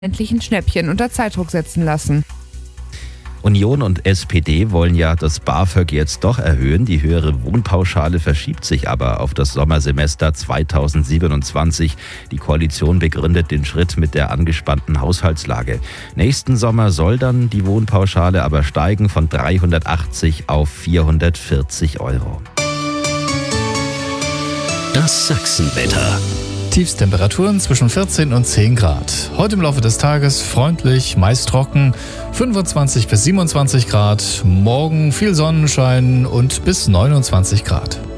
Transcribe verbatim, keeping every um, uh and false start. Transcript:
endlich ein Schnäppchen unter Zeitdruck setzen lassen. Union und S P D wollen ja das BAföG jetzt doch erhöhen. Die höhere Wohnpauschale verschiebt sich aber auf das Sommersemester zweitausendsiebenundzwanzig. Die Koalition begründet den Schritt mit der angespannten Haushaltslage. Nächsten Sommer soll dann die Wohnpauschale aber steigen von dreihundertachtzig auf vierhundertvierzig Euro. Das Sachsenwetter. Tiefstemperaturen zwischen vierzehn und zehn Grad. Heute im Laufe des Tages freundlich, meist trocken, fünfundzwanzig bis siebenundzwanzig Grad. Morgen viel Sonnenschein und bis neunundzwanzig Grad.